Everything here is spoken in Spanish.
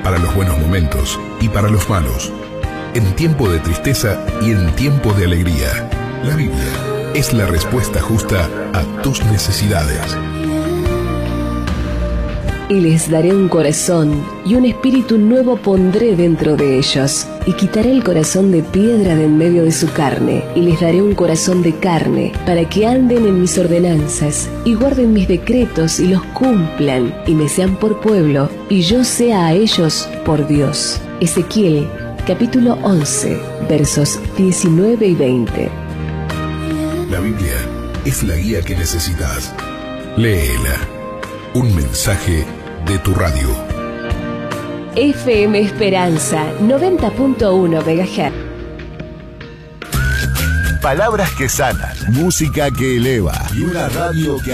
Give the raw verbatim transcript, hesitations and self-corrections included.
para los buenos momentos y para los malos, en tiempo de tristeza y en tiempo de alegría. La Biblia es la respuesta justa a tus necesidades. Y les daré un corazón, y un espíritu nuevo pondré dentro de ellos, y quitaré el corazón de piedra de en medio de su carne, y les daré un corazón de carne, para que anden en mis ordenanzas, y guarden mis decretos, y los cumplan, y me sean por pueblo, y yo sea a ellos por Dios. Ezequiel, capítulo once, versos diecinueve y veinte. La Biblia es la guía que necesitas. Léela. Un mensaje de tu radio. F M Esperanza, noventa punto uno megahertz. Palabras que sanan, música que eleva y una radio que